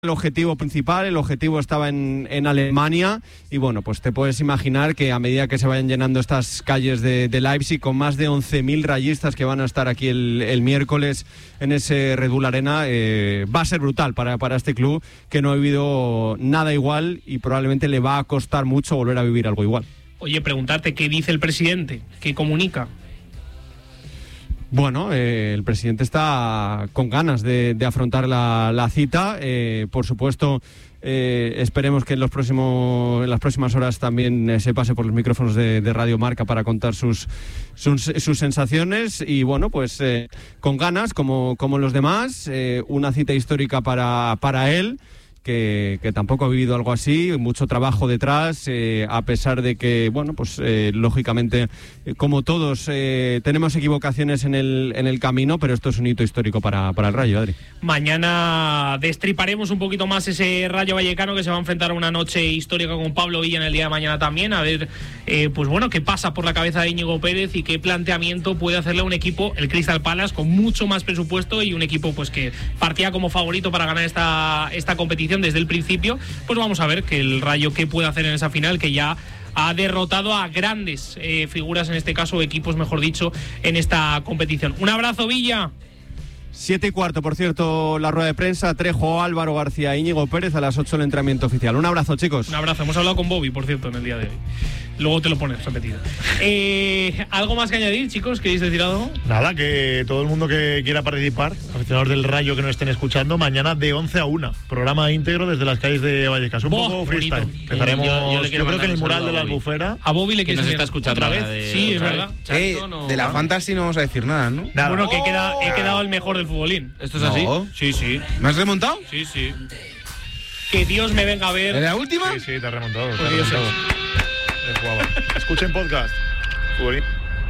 el objetivo principal, el objetivo estaba en Alemania y bueno, pues te puedes imaginar que a medida que se vayan llenando estas calles de Leipzig con más de 11.000 rayistas que van a estar aquí el miércoles en ese Red Bull Arena, va a ser brutal para este club que no ha vivido nada igual y probablemente le va a costar mucho volver a vivir algo igual. Oye, preguntarte qué dice el presidente, qué comunica. Bueno, el presidente está con ganas de afrontar la cita. Por supuesto, esperemos que en las próximas horas también se pase por los micrófonos de Radio Marca para contar sus sensaciones. Y bueno, pues con ganas, como los demás, una cita histórica para él. Que tampoco ha vivido algo así, mucho trabajo detrás, a pesar de que, bueno, pues lógicamente, como todos, tenemos equivocaciones en el camino, pero esto es un hito histórico para el Rayo, Adri. Mañana destriparemos un poquito más ese Rayo Vallecano que se va a enfrentar a una noche histórica con Pablo Villa en el día de mañana también, a ver, pues bueno, qué pasa por la cabeza de Íñigo Pérez y qué planteamiento puede hacerle a un equipo, el Crystal Palace, con mucho más presupuesto y un equipo pues que partía como favorito para ganar esta competición desde el principio. Pues vamos a ver que el Rayo qué puede hacer en esa final, que ya ha derrotado a grandes figuras, en este caso equipos, mejor dicho, en esta competición. Un abrazo, Villa. 7:15, por cierto, la rueda de prensa. Trejo, Álvaro García, Íñigo Pérez, a las 8 el entrenamiento oficial. Un abrazo, chicos. Un abrazo. Hemos hablado con Bobby, por cierto, en el día de hoy. Luego te lo pones repetido. ¿Algo más que añadir, chicos? ¿Queréis decir algo? Nada, que todo el mundo que quiera participar, aficionados del Rayo que nos estén escuchando, mañana de 11 a 1, programa íntegro desde las calles de Vallecas. Un poco freestyle. Empezaremos, yo creo que en el mural de la Albufera. A Bobby le que nos está escuchando otra vez. Sí, es verdad. De la Fantasy no vamos a decir nada, ¿no? Nada. Bueno, que he quedado el mejor del futbolín. ¿Esto es así? Sí, sí. ¿Me has remontado? Sí. Que Dios me venga a ver. ¿En la última? Sí, te has remontado. Pues Escuchen podcast. Futbolín.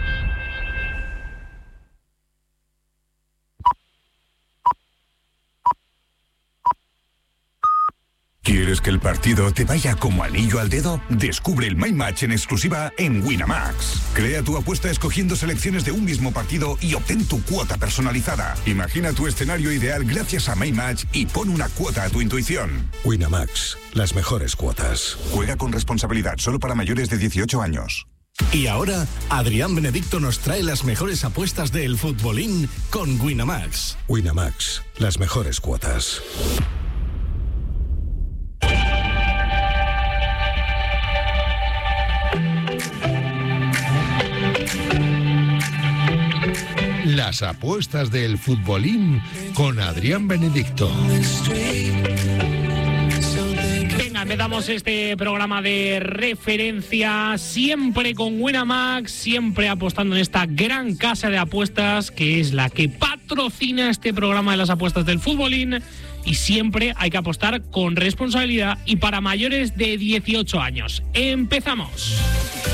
¿Quieres que el partido te vaya como anillo al dedo? Descubre el My Match en exclusiva en Winamax. Crea tu apuesta escogiendo selecciones de un mismo partido y obtén tu cuota personalizada. Imagina tu escenario ideal gracias a My Match y pon una cuota a tu intuición. Winamax, las mejores cuotas. Juega con responsabilidad, solo para mayores de 18 años. Y ahora, Adrián Benedicto nos trae las mejores apuestas del futbolín con Winamax. Winamax, las mejores cuotas. Las apuestas del futbolín con Adrián Benedicto. Venga, empezamos este programa de referencia, siempre con Winamax, siempre apostando en esta gran casa de apuestas que es la que patrocina este programa de las apuestas del futbolín, y siempre hay que apostar con responsabilidad y para mayores de 18 años. ¡Empezamos!